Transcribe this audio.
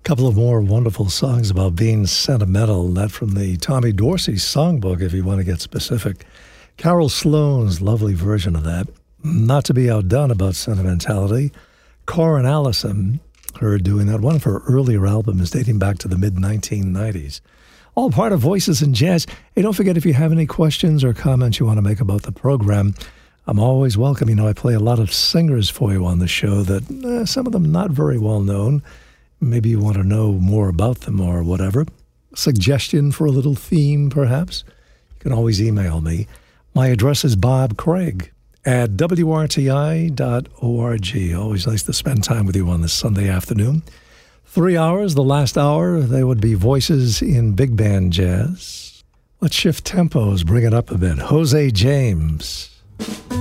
Couple of more wonderful songs about being sentimental. That from the Tommy Dorsey songbook, if you want to get specific. Carol Sloane's lovely version of that. Not to be outdone about sentimentality, Corin Allison, her doing that. One of her earlier albums dating back to the mid-1990s. All part of Voices in Jazz. Hey, don't forget, if you have any questions or comments you want to make about the program, I'm always welcome. You know, I play a lot of singers for you on the show that some of them not very well known. Maybe you want to know more about them or whatever. Suggestion for a little theme, perhaps? You can always email me. My address is bobcraig@wrti.org. Always nice to spend time with you on this Sunday afternoon. 3 hours, the last hour, they would be Voices in Big Band Jazz. Let's shift tempos, bring it up a bit. Jose James.